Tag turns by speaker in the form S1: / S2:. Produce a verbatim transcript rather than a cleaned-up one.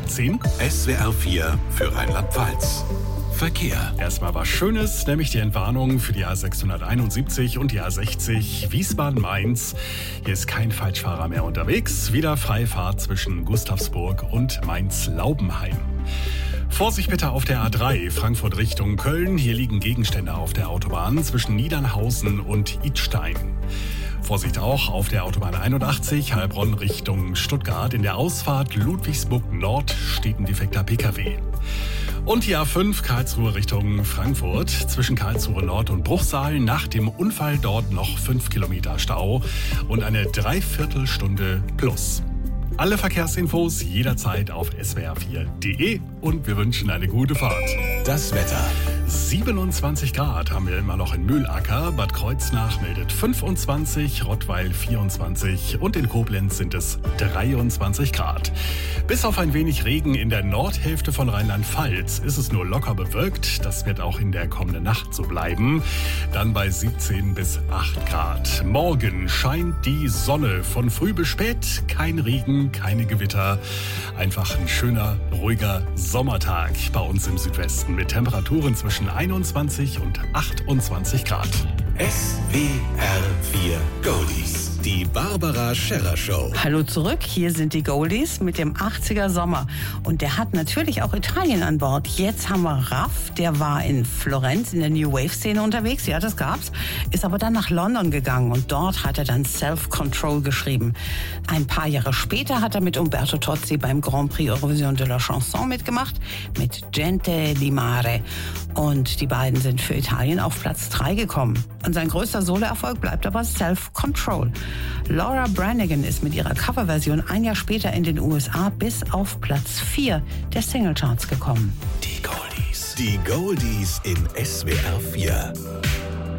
S1: zehn.
S2: S W R vier für Rheinland-Pfalz. Verkehr.
S1: Erstmal was Schönes, nämlich die Entwarnung für die A sechshunderteinundsiebzig und die A sechzig Wiesbaden-Mainz. Hier ist kein Falschfahrer mehr unterwegs. Wieder Freifahrt zwischen Gustavsburg und Mainz-Laubenheim. Vorsicht bitte auf der A drei, Frankfurt Richtung Köln. Hier liegen Gegenstände auf der Autobahn zwischen Niedernhausen und Idstein. Vorsicht auch auf der Autobahn einundachtzig, Heilbronn Richtung Stuttgart. In der Ausfahrt Ludwigsburg Nord steht ein defekter Pkw. Und die A fünf, Karlsruhe Richtung Frankfurt. Zwischen Karlsruhe Nord und Bruchsal nach dem Unfall dort noch fünf Kilometer Stau und eine Dreiviertelstunde plus. Alle Verkehrsinfos jederzeit auf s w r vier punkt d e und wir wünschen eine gute Fahrt.
S2: Das Wetter.
S1: siebenundzwanzig Grad haben wir immer noch in Mühlacker. Bad Kreuznach meldet fünfundzwanzig, Rottweil vierundzwanzig und in Koblenz sind es dreiundzwanzig Grad. Bis auf ein wenig Regen in der Nordhälfte von Rheinland-Pfalz ist es nur locker bewölkt. Das wird auch in der kommenden Nacht so bleiben. Dann bei siebzehn bis acht Grad. Morgen scheint die Sonne von früh bis spät. Kein Regen, keine Gewitter. Einfach ein schöner, ruhiger Sommertag bei uns im Südwesten mit Temperaturen zwischen einundzwanzig und achtundzwanzig Grad.
S2: S W R vier Goldies. Die Barbara Scherrer Show.
S3: Hallo zurück, hier sind die Goldies mit dem achtziger Sommer. Und der hat natürlich auch Italien an Bord. Jetzt haben wir Raff, der war in Florenz in der New Wave Szene unterwegs, ja, das gab's, ist aber dann nach London gegangen und dort hat er dann Self Control geschrieben. Ein paar Jahre später hat er mit Umberto Tozzi beim Grand Prix Eurovision de la Chanson mitgemacht, mit Gente di Mare. Und die beiden sind für Italien auf Platz drei gekommen. Und sein größter Soloerfolg bleibt aber Self Control. Laura Branigan ist mit ihrer Coverversion ein Jahr später in den U S A bis auf Platz vier der Singlecharts gekommen.
S2: Die Goldies. Die Goldies in S W R vier.